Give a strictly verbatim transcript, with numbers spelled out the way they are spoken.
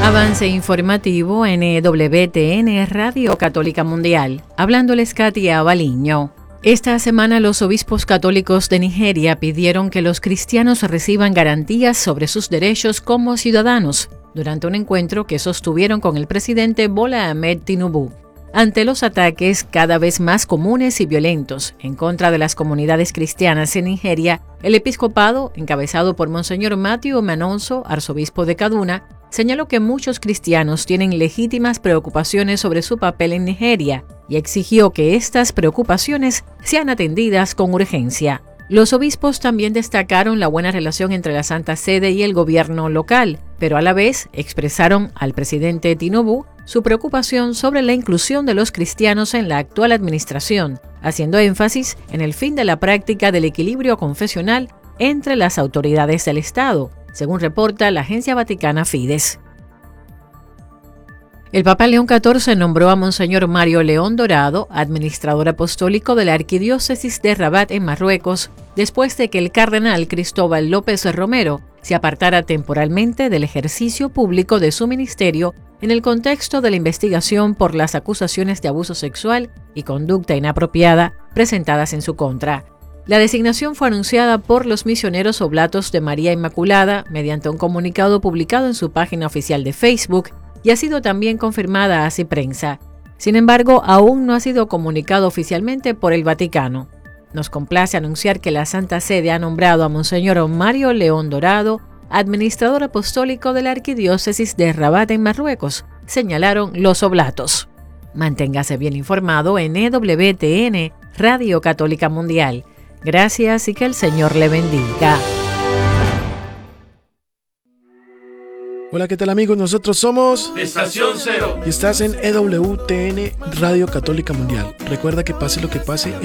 Avance informativo en E W T N Radio Católica Mundial. Hablándoles Katia Baliño. Esta semana los obispos católicos de Nigeria pidieron que los cristianos reciban garantías sobre sus derechos como ciudadanos durante un encuentro que sostuvieron con el presidente Bola Ahmed Tinubu. Ante los ataques cada vez más comunes y violentos en contra de las comunidades cristianas en Nigeria, el episcopado, encabezado por Monseñor Matthew Manonso, arzobispo de Kaduna, señaló que muchos cristianos tienen legítimas preocupaciones sobre su papel en Nigeria y exigió que estas preocupaciones sean atendidas con urgencia. Los obispos también destacaron la buena relación entre la Santa Sede y el gobierno local, pero a la vez expresaron al presidente Tinubu su preocupación sobre la inclusión de los cristianos en la actual administración, haciendo énfasis en el fin de la práctica del equilibrio confesional entre las autoridades del Estado, según reporta la agencia vaticana Fides. El Papa León catorce nombró a Monseñor Mario León Dorado, administrador apostólico de la Arquidiócesis de Rabat en Marruecos, después de que el cardenal Cristóbal López Romero se apartara temporalmente del ejercicio público de su ministerio en el contexto de la investigación por las acusaciones de abuso sexual y conducta inapropiada presentadas en su contra. La designación fue anunciada por los misioneros oblatos de María Inmaculada mediante un comunicado publicado en su página oficial de Facebook y ha sido también confirmada a Ciprensa. Sin embargo, aún no ha sido comunicado oficialmente por el Vaticano. Nos complace anunciar que la Santa Sede ha nombrado a Monseñor Mario León Dorado, administrador apostólico de la Arquidiócesis de Rabat en Marruecos, señalaron los oblatos. Manténgase bien informado en E W T N, Radio Católica Mundial. Gracias y que el Señor le bendiga. Hola, ¿qué tal amigos? Nosotros somos Estación Cero y estás en E W T N Radio Católica Mundial. Recuerda que pase lo que pase,